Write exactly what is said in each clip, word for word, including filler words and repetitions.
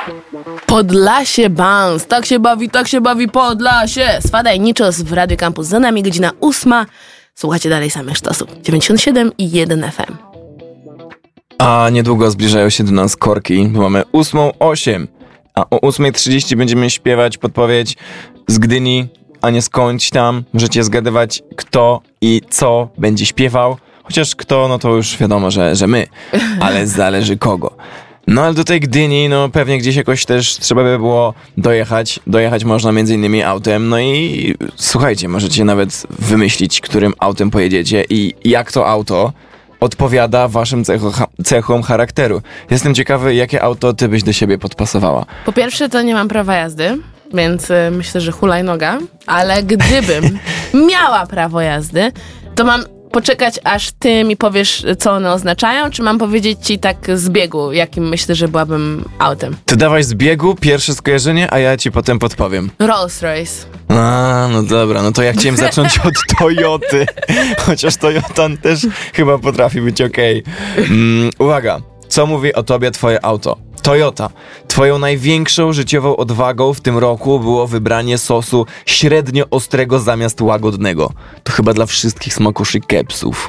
Podlasie Bounce. Tak się bawi, tak się bawi Podlasie. Swadaj Niczos w Radio Campus. Za nami godzina ósma. Słuchajcie dalej samych sztosów. dziewięćdziesiąt siedem i jeden F M. A niedługo zbliżają się do nas korki, bo mamy ósmą osiem. A o ósmej trzydzieści będziemy śpiewać podpowiedź z Gdyni, a nie skądś tam. Możecie zgadywać, kto i co będzie śpiewał. Chociaż kto, no to już wiadomo, że, że my. Ale zależy kogo. No ale do tej Gdyni, no pewnie gdzieś jakoś też trzeba by było dojechać. Dojechać można między innymi autem. No i słuchajcie, możecie nawet wymyślić, którym autem pojedziecie i jak to auto odpowiada waszym cecho, cechom charakteru. Jestem ciekawy, jakie auto ty byś do siebie podpasowała. Po pierwsze, to nie mam prawa jazdy, więc y, myślę, że hulajnoga. Ale gdybym miała prawo jazdy, to mam poczekać, aż ty mi powiesz, co one oznaczają, czy mam powiedzieć ci tak z biegu, jakim myślę, że byłabym autem? Ty dawaj z biegu pierwsze skojarzenie, a ja ci potem podpowiem. Rolls Royce. A, no dobra, no to ja chciałem zacząć od Toyoty. Chociaż Toyota też chyba potrafi być okej. Okay. Mm, uwaga, co mówi o tobie twoje auto? Toyota. Twoją największą życiową odwagą w tym roku było wybranie sosu średnio ostrego zamiast łagodnego. To chyba dla wszystkich smakuszy kepsów.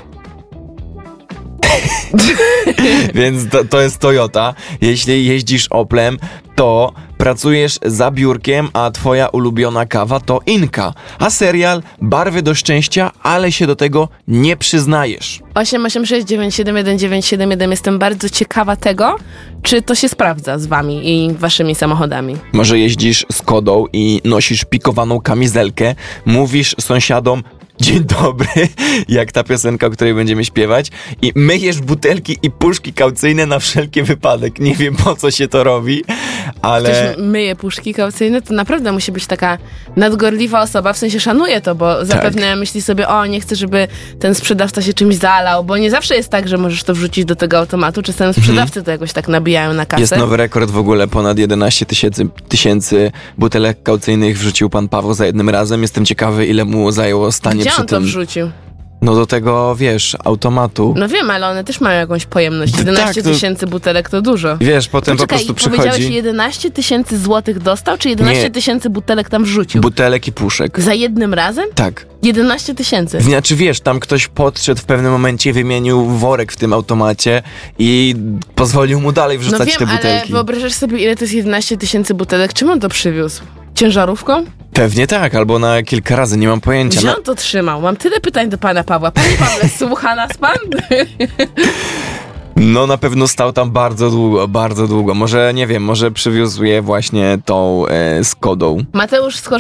Więc to, to jest Toyota. Jeśli jeździsz Oplem, to pracujesz za biurkiem, a twoja ulubiona kawa to Inka. A serial Barwy do szczęścia, ale się do tego nie przyznajesz. osiem osiem sześć dziewięć siedem jeden dziewięć siedem jeden. Jestem bardzo ciekawa tego, czy to się sprawdza z wami i waszymi samochodami. Może jeździsz Skodą i nosisz pikowaną kamizelkę, mówisz sąsiadom dzień dobry, jak ta piosenka, o której będziemy śpiewać, i myjesz butelki i puszki kaucyjne na wszelki wypadek. Nie wiem, po co się to robi, ale... Ktoś myje puszki kaucyjne, to naprawdę musi być taka nadgorliwa osoba, w sensie szanuje to, bo tak. Zapewne myśli sobie, o, nie chcę, żeby ten sprzedawca się czymś zalał, bo nie zawsze jest tak, że możesz to wrzucić do tego automatu, czasem sprzedawcy hmm. to jakoś tak nabijają na kasę. Jest nowy rekord w ogóle, ponad jedenaście tysięcy butelek kaucyjnych wrzucił pan Paweł za jednym razem. Jestem ciekawy, ile mu zajęło stanie Gdzie przy on tym. to wrzucił? No do tego, wiesz, automatu. No wiem, ale one też mają jakąś pojemność. jedenaście tysięcy butelek to dużo. Wiesz, potem Poczekaj, po prostu przychodzi... powiedziałeś przychodzi... jedenaście tysięcy złotych dostał, czy jedenaście tysięcy butelek tam wrzucił? Butelek i puszek. Za jednym razem? Tak. jedenaście tysięcy. Znaczy wiesz, tam ktoś podszedł w pewnym momencie, wymienił worek w tym automacie i pozwolił mu dalej wrzucać no wiem, te butelki. Ale wyobrażasz sobie, ile to jest jedenaście tysięcy butelek? Czym on to przywiózł? Ciężarówką? Pewnie tak, albo na kilka razy, nie mam pojęcia. Gdzie no... on to trzymał? Mam tyle pytań do pana Pawła. Panie Pawle, słucha nas pan? No na pewno stał tam bardzo długo, bardzo długo. Może, nie wiem, może przywiózł je właśnie tą e, Skodą. Mateusz Skor